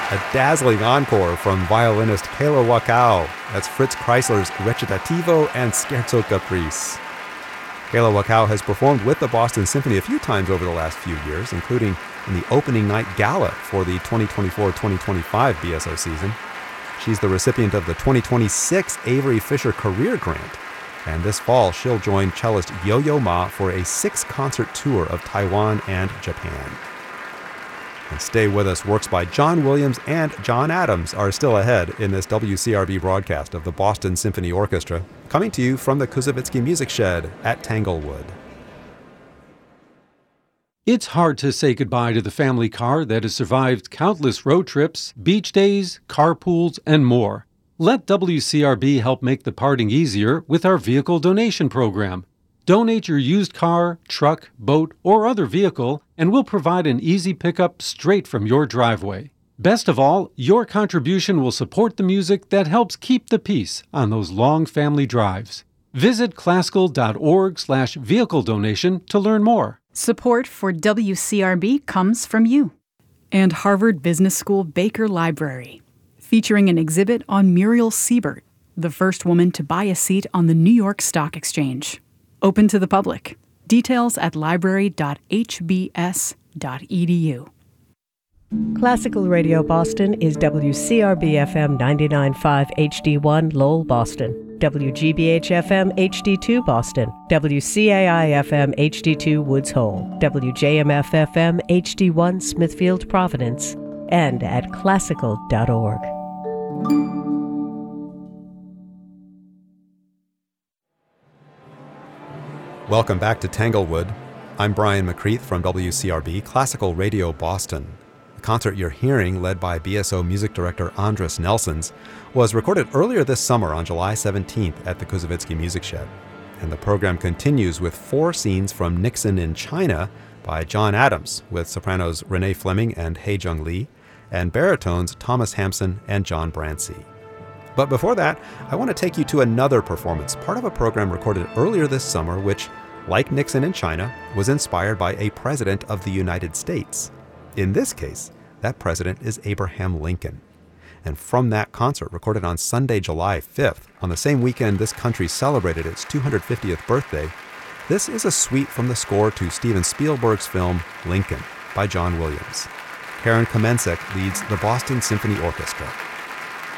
A dazzling encore from violinist Kayla Wakao. That's Fritz Kreisler's Recitativo and Scherzo Caprice. Kayla Wakao has performed with the Boston Symphony a few times over the last few years, including in the opening night gala for the 2024-2025 BSO season. She's the recipient of the 2026 Avery Fisher Career Grant. And this fall, she'll join cellist Yo-Yo Ma for a 6-concert tour of Taiwan and Japan. And stay with us, works by John Williams and John Adams are still ahead in this WCRB broadcast of the Boston Symphony Orchestra, coming to you from the Kuzovitsky Music Shed at Tanglewood. It's hard to say goodbye to the family car that has survived countless road trips, beach days, carpools, and more. Let WCRB help make the parting easier with our vehicle donation program. Donate your used car, truck, boat, or other vehicle, and we'll provide an easy pickup straight from your driveway. Best of all, your contribution will support the music that helps keep the peace on those long family drives. Visit classical.org/vehicle donation to learn more. Support for WCRB comes from you. And Harvard Business School Baker Library, featuring an exhibit on Muriel Siebert, the first woman to buy a seat on the New York Stock Exchange. Open to the public. Details at library.hbs.edu. Classical Radio Boston is WCRB-FM 99.5 HD1 Lowell, Boston, WGBH-FM HD2 Boston, WCAI-FM HD2 Woods Hole, WJMF-FM HD1 Smithfield, Providence, and at classical.org. Welcome back to Tanglewood. I'm Brian McCreath from WCRB Classical Radio Boston. The concert you're hearing, led by BSO music director Andras Nelsons, was recorded earlier this summer on July 17th at the Kuzovitsky Music Shed. And the program continues with 4 scenes from Nixon in China by John Adams, with sopranos Renee Fleming and Hae-Jung Lee, and baritones Thomas Hampson and John Brancy. But before that, I want to take you to another performance, part of a program recorded earlier this summer, which, like Nixon in China, was inspired by a president of the United States. In this case, that president is Abraham Lincoln. And from that concert, recorded on Sunday, July 5th, on the same weekend this country celebrated its 250th birthday, this is a suite from the score to Steven Spielberg's film Lincoln by John Williams. Karen Kamensek leads the Boston Symphony Orchestra.